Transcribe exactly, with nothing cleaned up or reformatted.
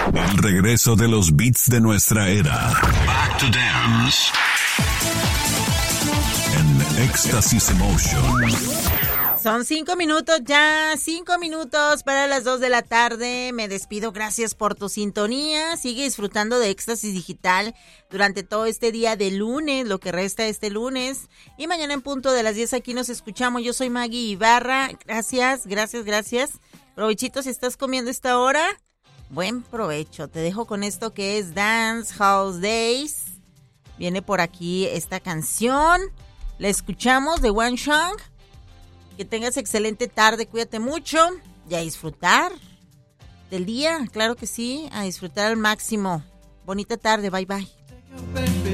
El regreso de los beats de nuestra era. Back to dance. En Éxtasis Emotion. Son cinco minutos ya, cinco minutos para las dos de la tarde. Me despido, gracias por tu sintonía. Sigue disfrutando de Éxtasis Digital durante todo este día de lunes, lo que resta este lunes. Y mañana en punto de las diez aquí nos escuchamos. Yo soy Maggie Ibarra. Gracias, gracias, gracias. Provechito si estás comiendo esta hora. Buen provecho. Te dejo con esto que es Dance House Days. Viene por aquí esta canción. La escuchamos de One Shang. Que tengas excelente tarde, cuídate mucho y a disfrutar del día, claro que sí, a disfrutar al máximo. Bonita tarde, bye bye.